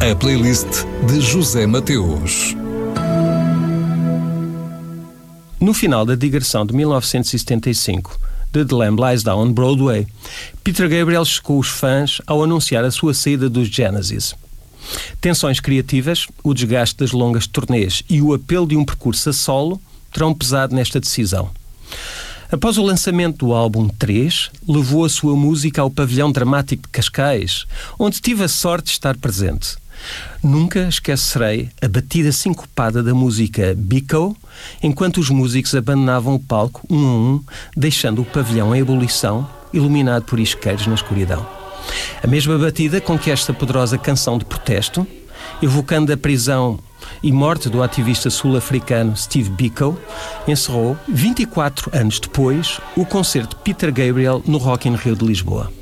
A playlist de José Mateus. No final da digressão de 1975 de The Lamb Lies Down on Broadway, Peter Gabriel chocou os fãs ao anunciar a sua saída dos Genesis. Tensões criativas, o desgaste das longas turnês e o apelo de um percurso a solo terão pesado nesta decisão. Após o lançamento do álbum 3, levou a sua música ao Pavilhão Dramático de Cascais, onde tive a sorte de estar presente. Nunca esquecerei a batida sincopada da música Biko, enquanto os músicos abandonavam o palco um a um, deixando o pavilhão em ebulição, iluminado por isqueiros na escuridão. A mesma batida com que esta poderosa canção de protesto, evocando a prisão e morte do ativista sul-africano Steve Biko, encerrou, 24 anos depois, o concerto de Peter Gabriel no Rock in Rio de Lisboa.